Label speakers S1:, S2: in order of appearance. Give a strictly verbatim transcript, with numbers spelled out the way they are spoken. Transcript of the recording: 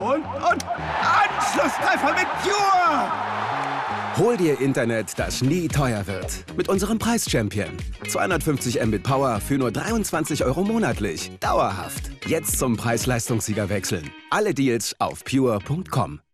S1: Und, und, Anschlusstreffer mit Pure!
S2: Hol dir Internet, das nie teuer wird. Mit unserem Preis-Champion. zweihundertfünfzig Mbit Power für nur dreiundzwanzig Euro monatlich. Dauerhaft. Jetzt zum Preis-Leistungssieger wechseln. Alle Deals auf pure punkt com.